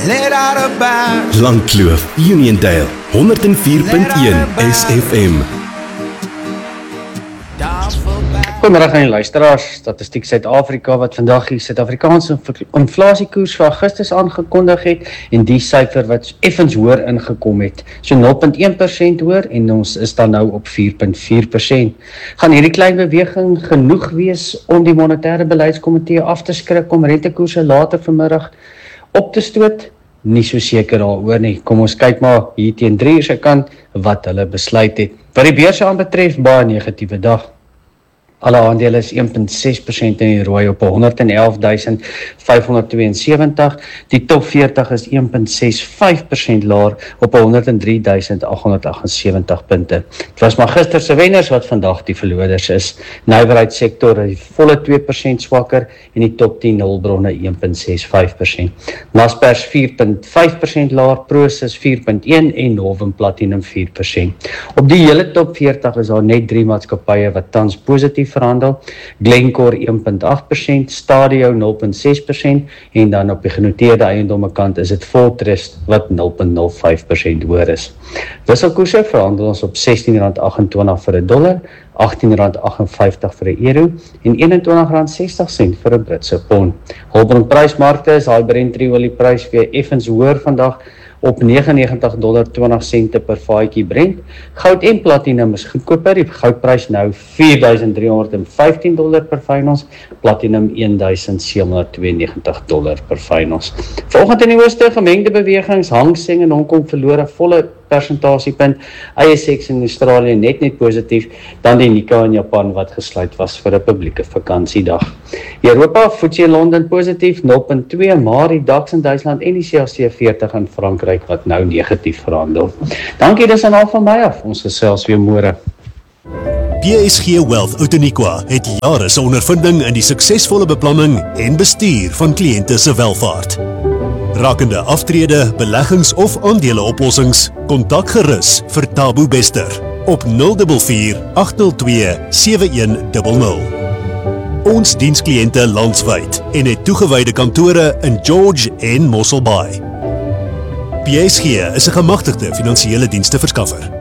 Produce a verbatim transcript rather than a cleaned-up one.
let out a bash. Langkloof, Uniondale, honderd en vier punt een S F M. Goeiemiddag aan die luisteraars. Statistiek Suid-Afrika wat vandag die Suid-Afrikaanse inflasiekoers vir Augustus aangekondig het en die syfer wat effens hoër ingekom het. So nul punt een persent hoër en ons is dan nou op vier punt vier persent. Gaan hierdie klein beweging genoeg wees om die monetêre beleidskomitee af te skrik om rentekoerse later vanmiddag op te stoot? Nie so seker daaroor nie. Kom ons kyk maar hier teen drie uur se kant wat hulle besluit het. Wat die beurse aanbetref, baie negatiewe dag. Alle aandele is een punt ses persent in die rooi op honderd en elf duisend vyf honderd twee en sewentig. Die top veertig is een punt ses vyf persent laer op honderd en drie duisend agt honderd agt en sewentig punte. Het was maar gister se wenners wat vandag die verloders is. Nywerheidssektor is volle twee persent swakker en die top tien hulpbronne een punt ses vyf persent. Naspers vier punt vyf persent laer, Prosus vier punt een en Novum Platinum vier persent. Op die hele top veertig is daar net drie maatskappye wat tans positief verhandel. Glencore een punt agt persent, Stadio nul punt ses persent en dan op die genoteerde eiendomme kant is dit Voltrust wat nul punt nul vyf persent hoër is. Wisselkoerse verhandel ons op sestien rand agt-en-twintig vir 'n dollar, agttien rand agt en vyftig vir 'n euro en eenentwintig rand sestig sent vir 'n Britse pond. Hulpbronprysmarkte is daai Brent olieprys weer effens hoër vandag op negenennegentig dollar twintig sente per vaatjie Brent. Goud en platinum is goedkoper. Die goudprys nou vier duisend drie honderd en vyftien dollar per fyn ons, platinum een duisend sewe honderd tweeënnegentig dollar per fyn ons. Vanoggend in die ooste gemengde bewegings, Hang Seng en Hongkong verloor 'n volle persentasiepunt, A S X in Australië net net positief, dan die Nikkei in Japan wat gesluit was vir 'n publieke vakansiedag. Europa, F T S E in Londen positief nul punt twee, maar die DAX in Duitsland en die C A C veertig in Frankryk wat nou negatief verhandel. Dankie, dis aan al van my af. Ons gesels weer môre. P S G Wealth Outeniqua het jare se ondervinding in die suksesvolle beplanning en bestuur van kliënte se welvaart. Rakende aftrede, beleggings of aandeleoplossings, kontak gerus vir Tabo Bester op nul vier vier agt nul twee sewe een nul nul. Ons diens kliënte landwyd en het toegewyde kantore in George en Mossel Bay. P S G is 'n gemagtigde finansiële diensteverskaffer.